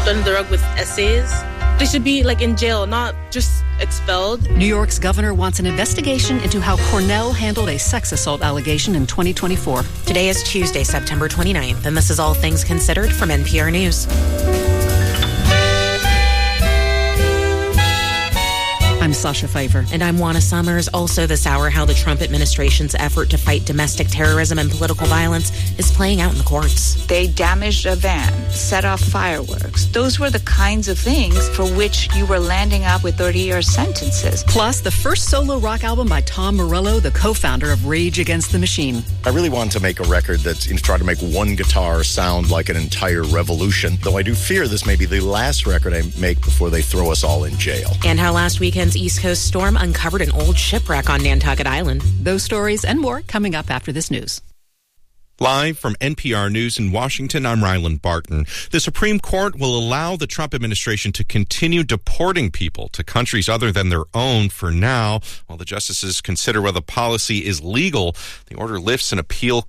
swept under the rug with essays. They should be in jail, not just expelled. New York's governor wants an investigation into how Cornell handled a sex assault allegation in 2024. Today is Tuesday, September 29th, and this is All Things Considered from NPR News. I'm Sasha Pfeiffer. And I'm Juana Summers. Also this hour, how the Trump administration's effort to fight domestic terrorism and political violence is playing out in the courts. They damaged a van, set off fireworks. Those were the kinds of things for which you were landing up with 30-year sentences. Plus, the first solo rock album by Tom Morello, the co-founder of Rage Against the Machine. I really wanted to make a record that's try to make one guitar sound like an entire revolution, though I do fear this may be the last record I make before they throw us all in jail. And how last weekend's East Coast storm uncovered an old shipwreck on Nantucket Island. Those stories and more coming up after this news. Live from NPR News in Washington, I'm Ryland Barton. The Supreme Court will allow the Trump administration to continue deporting people to countries other than their own for now, while the justices consider whether the policy is legal. The order lifts an appeals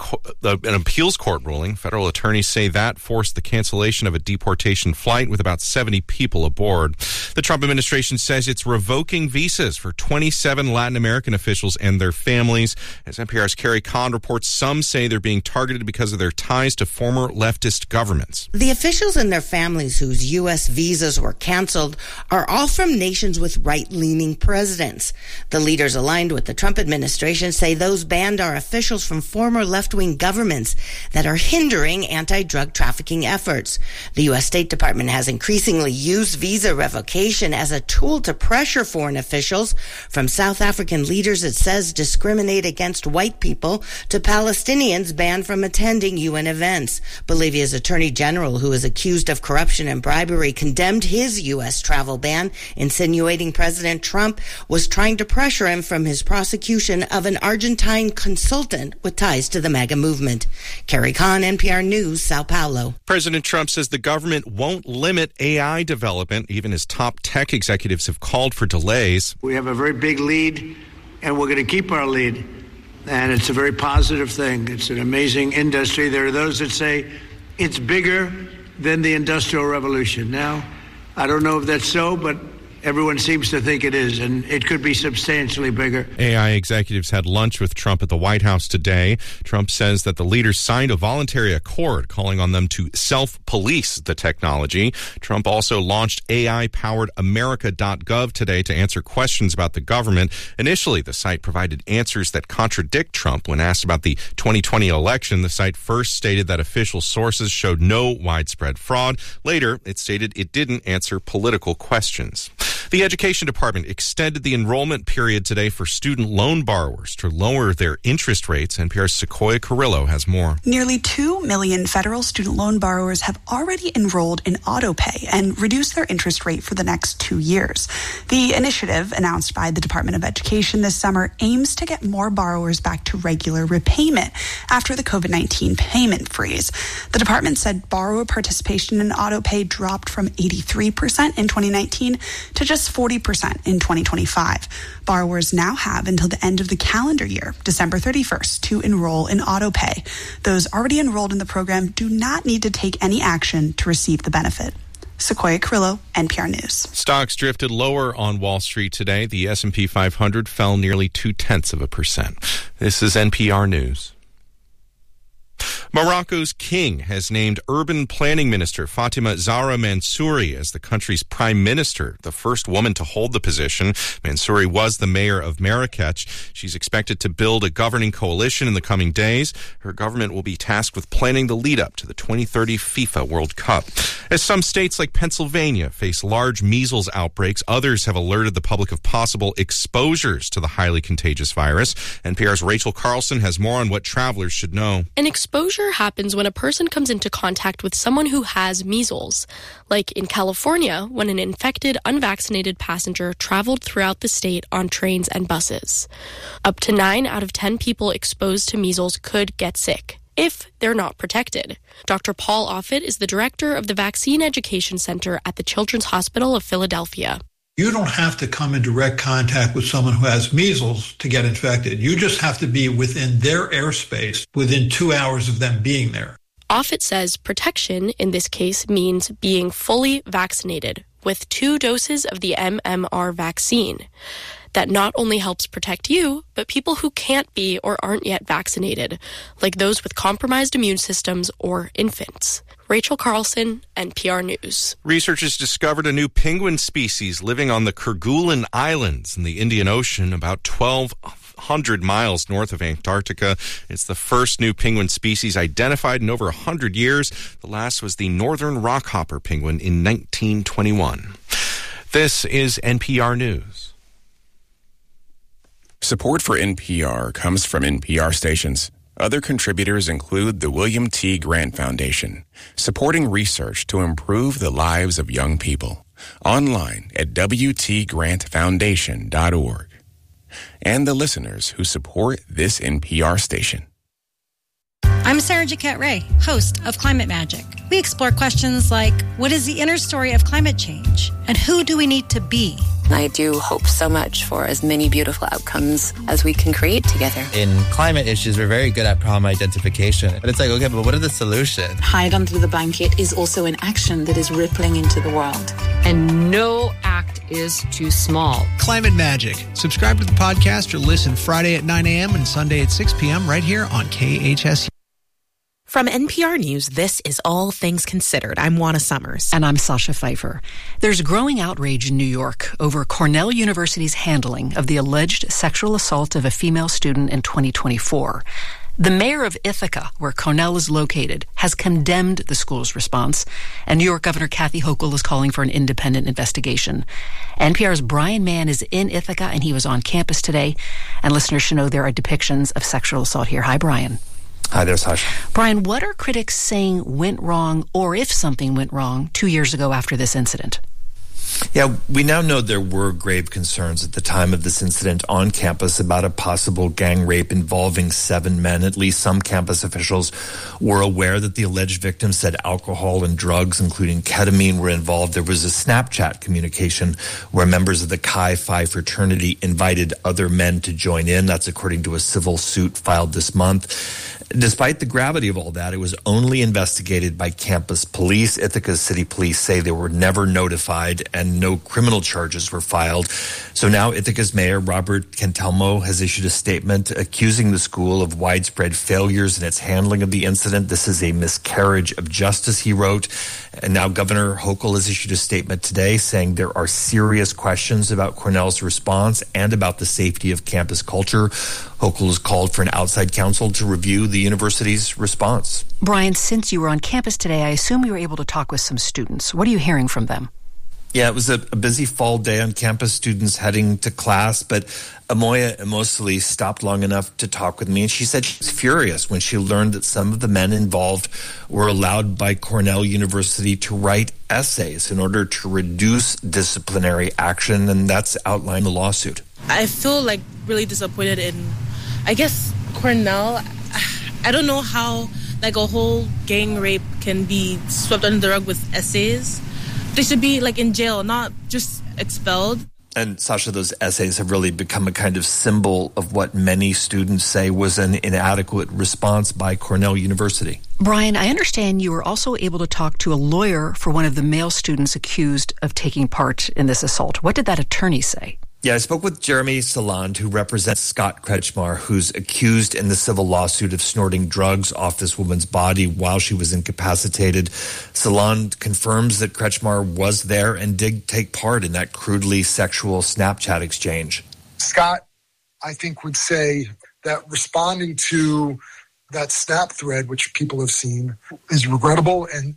court ruling. Federal attorneys say that forced the cancellation of a deportation flight with about 70 people aboard. The Trump administration says it's revoking visas for 27 Latin American officials and their families. As NPR's Carrie Kahn reports, some say they're being targeted because of their ties to former leftist governments. The officials and their families whose U.S. visas were canceled are all from nations with right-leaning presidents. The leaders aligned with the Trump administration say those banned are officials from former left-wing governments that are hindering anti-drug trafficking efforts. The U.S. State Department has increasingly used visa revocation as a tool to pressure foreign officials, from South African leaders it says discriminate against white people to Palestinians banned from attending UN events. Bolivia's Attorney General, who is accused of corruption and bribery, condemned his U.S. travel ban, insinuating President Trump was trying to pressure him from his prosecution of an Argentine consultant with ties to the MAGA movement. Carrie Kahn, NPR News, Sao Paulo. President Trump says the government won't limit AI development, even as top tech executives have called for delays. We have a very big lead, and we're going to keep our lead. And it's a very positive thing. It's an amazing industry. There are those that say it's bigger than the Industrial Revolution. Now, I don't know if that's so, but everyone seems to think it is, and it could be substantially bigger. AI executives had lunch with Trump at the White House today. Trump says that the leaders signed a voluntary accord calling on them to self-police the technology. Trump also launched AI-powered America.gov today to answer questions about the government. Initially, the site provided answers that contradict Trump. When asked about the 2020 election, the site first stated that official sources showed no widespread fraud. Later, it stated it didn't answer political questions. The Education Department extended the enrollment period today for student loan borrowers to lower their interest rates. NPR's Sequoia Carrillo has more. Nearly 2 million federal student loan borrowers have already enrolled in AutoPay and reduced their interest rate for the next 2 years. The initiative, announced by the Department of Education this summer, aims to get more borrowers back to regular repayment after the COVID-19 payment freeze. The department said borrower participation in AutoPay dropped from 83% in 2019 to just 40% in 2025. Borrowers now have until the end of the calendar year, December 31st, to enroll in AutoPay. Those already enrolled in the program do not need to take any action to receive the benefit. Sequoia Carrillo, NPR News. Stocks drifted lower on Wall Street today. The S&P 500 fell nearly 0.2%. This is NPR News. Morocco's king has named urban planning minister Fatima Zahra Mansouri as the country's prime minister, the first woman to hold the position. Mansouri was the mayor of Marrakech. She's expected to build a governing coalition in the coming days. Her government will be tasked with planning the lead-up to the 2030 FIFA World Cup. As some states like Pennsylvania face large measles outbreaks, others have alerted the public of possible exposures to the highly contagious virus. NPR's Rachel Carlson has more on what travelers should know. An exposure happens when a person comes into contact with someone who has measles, like in California when an infected, unvaccinated passenger traveled throughout the state on trains and buses. Up to 9 out of 10 people exposed to measles could get sick if they're not protected. Dr. Paul Offit is the director of the Vaccine Education Center at the Children's Hospital of Philadelphia. You don't have to come in direct contact with someone who has measles to get infected. You just have to be within their airspace within 2 hours of them being there. Offit says protection in this case means being fully vaccinated with 2 doses of the MMR vaccine. That not only helps protect you, but people who can't be or aren't yet vaccinated, like those with compromised immune systems or infants. Rachel Carlson, NPR News. Researchers discovered a new penguin species living on the Kerguelen Islands in the Indian Ocean, about 1,200 miles north of Antarctica. It's the first new penguin species identified in over 100 years. The last was the northern rockhopper penguin in 1921. This is NPR News. Support for NPR comes from NPR stations. Other contributors include the William T. Grant Foundation, supporting research to improve the lives of young people. Online at wtgrantfoundation.org. And the listeners who support this NPR station. I'm Sarah Jaquette Ray, host of Climate Magic. We explore questions like, what is the inner story of climate change? And who do we need to be? I do hope so much for as many beautiful outcomes as we can create together. In climate issues, we're very good at problem identification. But it's like, okay, but what are the solutions? Hide under the blanket is also an action that is rippling into the world. And no act is too small. Climate Magic. Subscribe to the podcast or listen Friday at 9 a.m. and Sunday at 6 p.m. right here on KHSU. From NPR News, this is All Things Considered. I'm Juana Summers. And I'm Sasha Pfeiffer. There's growing outrage in New York over Cornell University's handling of the alleged sexual assault of a female student in 2024. The mayor of Ithaca, where Cornell is located, has condemned the school's response, and New York Governor Kathy Hochul is calling for an independent investigation. NPR's Brian Mann is in Ithaca, and he was on campus today, and listeners should know there are depictions of sexual assault here. Hi, Brian. Hi there, Sasha. Brian, what are critics saying went wrong, or if something went wrong, 2 years ago after this incident? Yeah, we now know there were grave concerns at the time of this incident on campus about a possible gang rape involving 7 men. At least some campus officials were aware that the alleged victim said alcohol and drugs, including ketamine, were involved. There was a Snapchat communication where members of the Chi Phi fraternity invited other men to join in. That's according to a civil suit filed this month. Despite the gravity of all that, it was only investigated by campus police. Ithaca City Police say they were never notified and no criminal charges were filed. So now Ithaca's mayor, Robert Cantelmo, has issued a statement accusing the school of widespread failures in its handling of the incident. This is a miscarriage of justice, he wrote. And now Governor Hochul has issued a statement today saying there are serious questions about Cornell's response and about the safety of campus culture. Hochul has called for an outside counsel to review the university's response. Brian, since you were on campus today, I assume you were able to talk with some students. What are you hearing from them? Yeah, it was a busy fall day on campus, students heading to class, but Amoya Emosili stopped long enough to talk with me, and she said she was furious when she learned that some of the men involved were allowed by Cornell University to write essays in order to reduce disciplinary action, and that's outlined in the lawsuit. I feel like really disappointed in, I guess, Cornell. I don't know how like a whole gang rape can be swept under the rug with essays. They should be like in jail, not just expelled. And Sasha, those essays have really become a kind of symbol of what many students say was an inadequate response by Cornell University. Brian, I understand you were also able to talk to a lawyer for one of the male students accused of taking part in this assault. What did that attorney say? Yeah, I spoke with Jeremy Saland, who represents Scott Kretschmar, who's accused in the civil lawsuit of snorting drugs off this woman's body while she was incapacitated. Saland confirms that Kretschmar was there and did take part in that crudely sexual Snapchat exchange. Scott, I think, would say that responding to that Snap thread, which people have seen, is regrettable and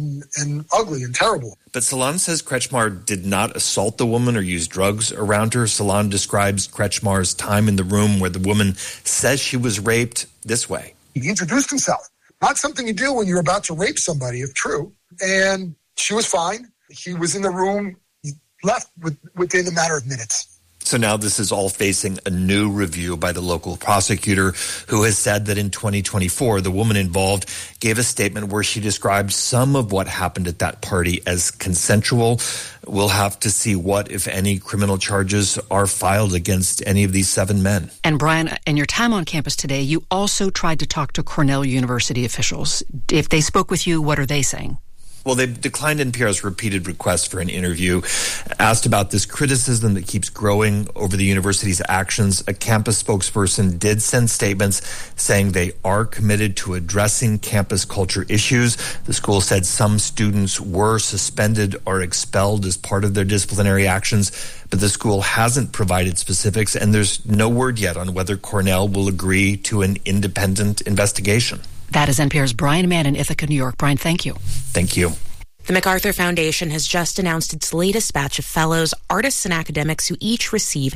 ugly and terrible. But Saland says Kretschmar did not assault the woman or use drugs around her. Saland describes Kretschmar's time in the room where the woman says she was raped this way. He introduced himself. Not something you do when you're about to rape somebody, if true. And she was fine. He was in the room. He left within a matter of minutes. So now this is all facing a new review by the local prosecutor, who has said that in 2024, the woman involved gave a statement where she described some of what happened at that party as consensual. We'll have to see what, if any, criminal charges are filed against any of these 7 men. And Brian, in your time on campus today, you also tried to talk to Cornell University officials. If they spoke with you, what are they saying? Well, they've declined NPR's repeated requests for an interview. Asked about this criticism that keeps growing over the university's actions, a campus spokesperson did send statements saying they are committed to addressing campus culture issues. The school said some students were suspended or expelled as part of their disciplinary actions, but the school hasn't provided specifics, and there's no word yet on whether Cornell will agree to an independent investigation. That is NPR's Brian Mann in Ithaca, New York. Brian, thank you. Thank you. The MacArthur Foundation has just announced its latest batch of fellows, artists and academics who each receive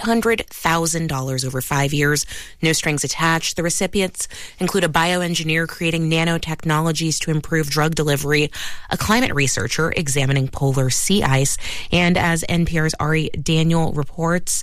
$800,000 over 5 years, no strings attached. The recipients include a bioengineer creating nanotechnologies to improve drug delivery, a climate researcher examining polar sea ice, and as NPR's Ari Daniel reports,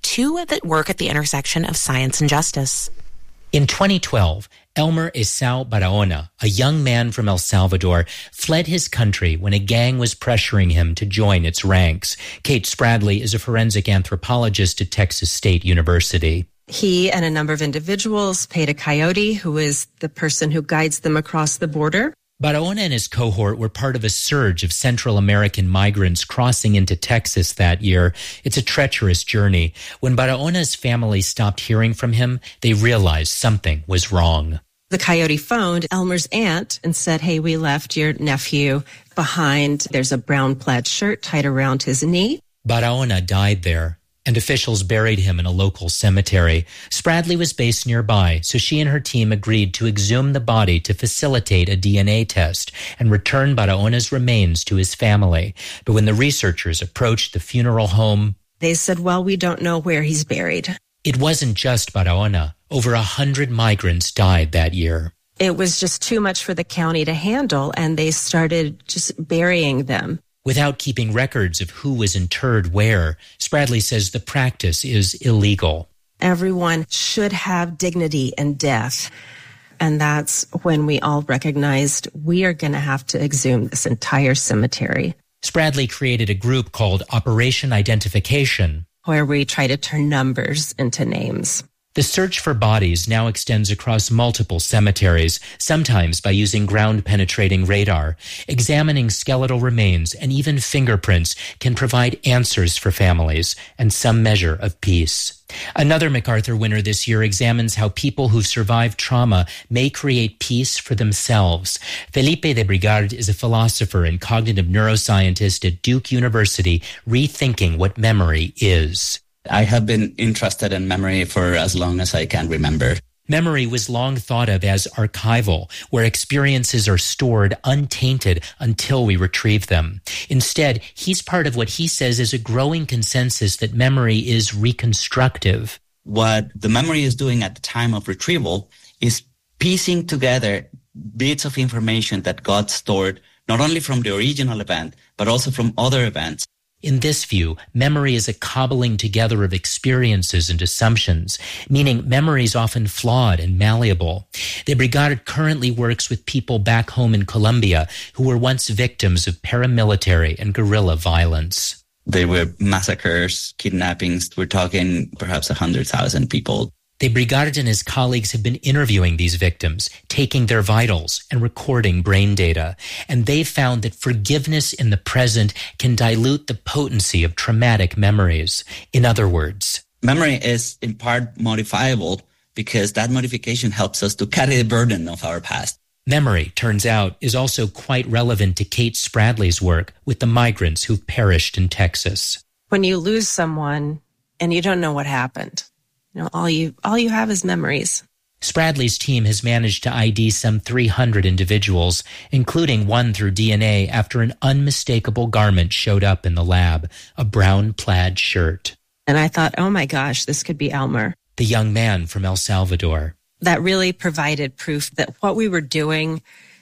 2 that work at the intersection of science and justice. In 2012, Elmer Esau Barahona, a young man from El Salvador, fled his country when a gang was pressuring him to join its ranks. Kate Spradley is a forensic anthropologist at Texas State University. He and a number of individuals paid a coyote, who is the person who guides them across the border. Barahona and his cohort were part of a surge of Central American migrants crossing into Texas that year. It's a treacherous journey. When Barahona's family stopped hearing from him, they realized something was wrong. The coyote phoned Elmer's aunt and said, "Hey, we left your nephew behind. There's a brown plaid shirt tied around his knee." Barahona died there, and officials buried him in a local cemetery. Spradley was based nearby, so she and her team agreed to exhume the body to facilitate a DNA test and return Barahona's remains to his family. But when the researchers approached the funeral home, they said, "Well, we don't know where he's buried." It wasn't just Barahona. Over 100 migrants died that year. It was just too much for the county to handle, and they started just burying them. Without keeping records of who was interred where, Spradley says the practice is illegal. Everyone should have dignity in death. And that's when we all recognized we are going to have to exhume this entire cemetery. Spradley created a group called Operation Identification, where we try to turn numbers into names. The search for bodies now extends across multiple cemeteries, sometimes by using ground-penetrating radar. Examining skeletal remains and even fingerprints can provide answers for families and some measure of peace. Another MacArthur winner this year examines how people who've survived trauma may create peace for themselves. Felipe de Brigard is a philosopher and cognitive neuroscientist at Duke University, rethinking what memory is. I have been interested in memory for as long as I can remember. Memory was long thought of as archival, where experiences are stored untainted until we retrieve them. Instead, he's part of what he says is a growing consensus that memory is reconstructive. What the memory is doing at the time of retrieval is piecing together bits of information that got stored not only from the original event, but also from other events. In this view, memory is a cobbling together of experiences and assumptions, meaning memory is often flawed and malleable. De Brigard currently works with people back home in Colombia who were once victims of paramilitary and guerrilla violence. There were massacres, kidnappings. We're talking perhaps 100,000 people. De Brigard and his colleagues have been interviewing these victims, taking their vitals and recording brain data. And they've found that forgiveness in the present can dilute the potency of traumatic memories. In other words, memory is in part modifiable because that modification helps us to carry the burden of our past. Memory, turns out, is also quite relevant to Kate Spradley's work with the migrants who've perished in Texas. When you lose someone and you don't know what happened, all you have is memories. Spradley's team has managed to ID some 300 individuals, including one through DNA after an unmistakable garment showed up in the lab, a brown plaid shirt. And I thought, oh my gosh, this could be Elmer, the young man from El Salvador. That really provided proof that what we were doing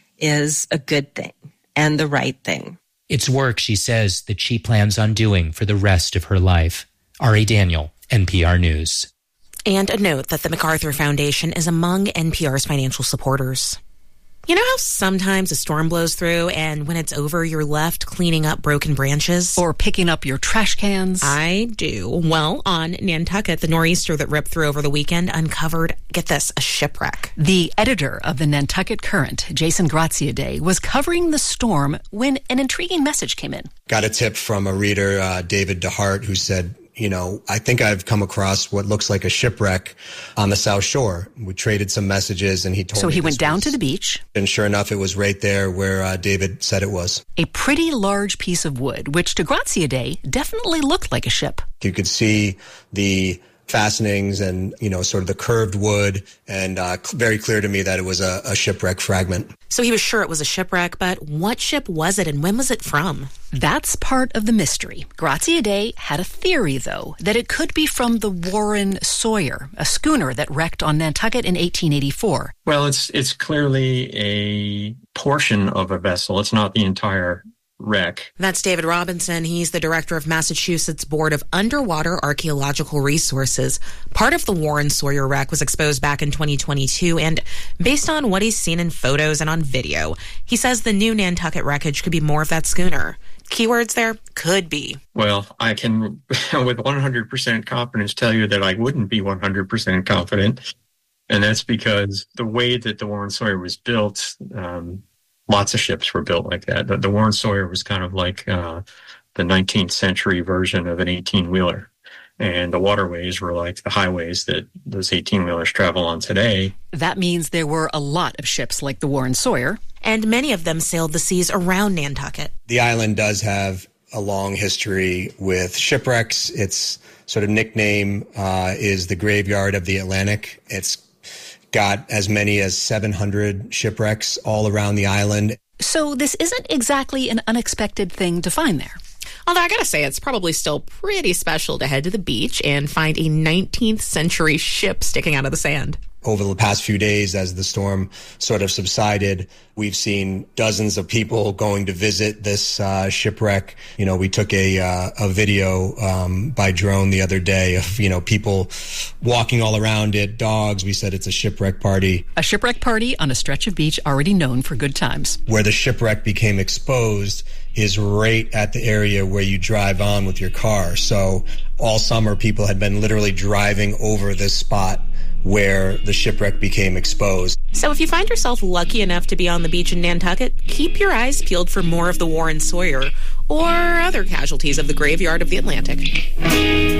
is a good thing and the right thing. It's work, she says, that she plans on doing for the rest of her life. Ari Daniel, NPR News. And a note that the MacArthur Foundation is among NPR's financial supporters. You know how sometimes a storm blows through and when it's over, you're left cleaning up broken branches? Or picking up your trash cans? I do. Well, on Nantucket, the nor'easter that ripped through over the weekend uncovered, get this, a shipwreck. The editor of the Nantucket Current, Jason Graziadei, was covering the storm when an intriguing message came in. Got a tip from a reader, David DeHart, who said, I think I've come across what looks like a shipwreck on the South Shore. We traded some messages and he told me. So he went down to the beach. And sure enough, it was right there where David said it was. A pretty large piece of wood, which to Graziadei definitely looked like a ship. You could see the fastenings and, sort of the curved wood, and very clear to me that it was a shipwreck fragment. So he was sure it was a shipwreck, but what ship was it and when was it from? That's part of the mystery. Graziadei had a theory, though, that it could be from the Warren Sawyer, a schooner that wrecked on Nantucket in 1884. Well, it's clearly a portion of a vessel. It's not the entire wreck. That's David Robinson. He's the director of Massachusetts Board of Underwater Archaeological Resources. Part of the Warren Sawyer wreck was exposed back in 2022, and based on what he's seen in photos and on video, he says the new Nantucket wreckage could be more of that schooner. Keywords there, could be. Well, I can with 100% confidence tell you that I wouldn't be 100% confident, and that's because the way that the Warren Sawyer was built, lots of ships were built like that. The Warren Sawyer was kind of like the 19th century version of an 18-wheeler. And the waterways were like the highways that those 18-wheelers travel on today. That means there were a lot of ships like the Warren Sawyer. And many of them sailed the seas around Nantucket. The island does have a long history with shipwrecks. Its sort of nickname is the Graveyard of the Atlantic. It's got as many as 700 shipwrecks all around the island. So this isn't exactly an unexpected thing to find there. Although I gotta say, it's probably still pretty special to head to the beach and find a 19th century ship sticking out of the sand. Over the past few days, as the storm sort of subsided, we've seen dozens of people going to visit this shipwreck. We took a video by drone the other day of, people walking all around it, dogs. We said it's a shipwreck party. A shipwreck party on a stretch of beach already known for good times. Where the shipwreck became exposed is right at the area where you drive on with your car. So all summer, people had been literally driving over this spot where the shipwreck became exposed. So if you find yourself lucky enough to be on the beach in Nantucket, keep your eyes peeled for more of the Warren Sawyer or other casualties of the Graveyard of the Atlantic.